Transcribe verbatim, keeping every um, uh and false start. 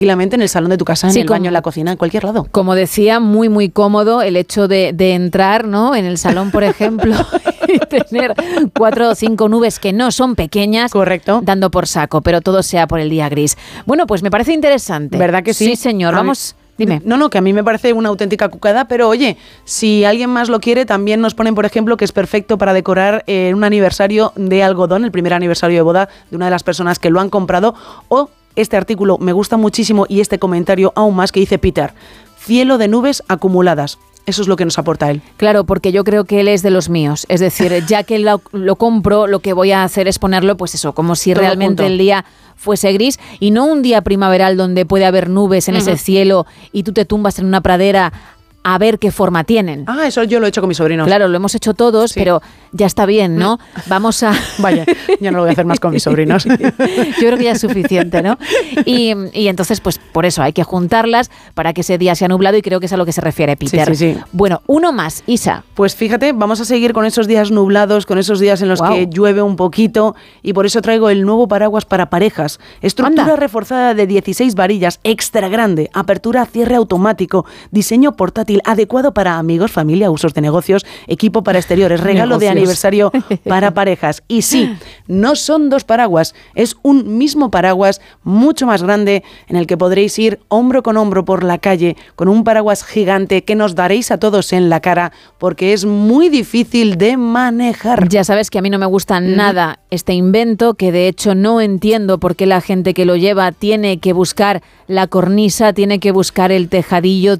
tranquilamente en el salón de tu casa, en Sí, el como, baño, en la cocina, en cualquier lado. Como decía, muy muy cómodo el hecho de, de entrar, ¿no?, en el salón, por ejemplo, y tener cuatro o cinco nubes que no son pequeñas. Correcto. Dando por saco, pero todo sea por el día gris. Bueno, pues me parece interesante. ¿Verdad que sí? Sí, señor. A Vamos... Mí... Dime. No, no, que a mí me parece una auténtica cucada, pero oye, si alguien más lo quiere, también nos ponen, por ejemplo, que es perfecto para decorar eh, un aniversario de algodón, el primer aniversario de boda de una de las personas que lo han comprado. O este artículo me gusta muchísimo y este comentario aún más, que dice Peter: cielo de nubes acumuladas. Eso es lo que nos aporta él. Claro, porque yo creo que él es de los míos. Es decir, ya que lo, lo compro, lo que voy a hacer es ponerlo, pues eso, como si todo realmente junto. El día fuese gris, y no un día primaveral donde puede haber nubes en uh-huh. ese cielo y tú te tumbas en una pradera a ver qué forma tienen. Ah, eso yo lo he hecho con mis sobrinos. Claro, lo hemos hecho todos, sí. Pero ya está bien, ¿no? Vamos a... Vaya, ya no lo voy a hacer más con mis sobrinos. Yo creo que ya es suficiente, ¿no? Y, y entonces, pues por eso hay que juntarlas para que ese día sea nublado, y creo que es a lo que se refiere Peter. Sí, sí, sí. Bueno, uno más, Isa. Pues fíjate, vamos a seguir con esos días nublados, con esos días en los wow. que llueve un poquito, y por eso traigo el nuevo paraguas para parejas. Estructura Anda. reforzada de dieciséis varillas, extra grande, apertura, cierre automático, diseño portátil, adecuado para amigos, familia, usos de negocios, equipo para exteriores, regalo negocios. de aniversario para parejas. Y sí, no son dos paraguas, es un mismo paraguas mucho más grande, en el que podréis ir hombro con hombro por la calle con un paraguas gigante que nos daréis a todos en la cara, porque es muy difícil de manejar. Ya sabes que a mí no me gusta mm. nada este invento, que de hecho no entiendo por qué la gente que lo lleva tiene que buscar la cornisa, tiene que buscar el tejadillo,